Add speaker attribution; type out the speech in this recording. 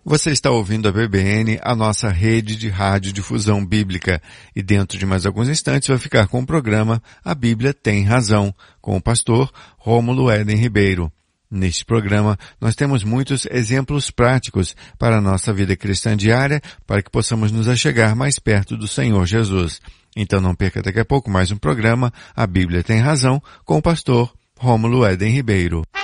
Speaker 1: Você está ouvindo a BBN, a nossa rede de radiodifusão bíblica. E dentro de mais alguns instantes vai ficar com o programa A Bíblia Tem Razão, com o pastor Rômulo Éden Ribeiro. Neste programa, nós temos muitos exemplos práticos para a nossa vida cristã diária, para que possamos nos achegar mais perto do Senhor Jesus. Então não perca daqui a pouco mais um programa A Bíblia Tem Razão, com o pastor Rômulo Éden Ribeiro.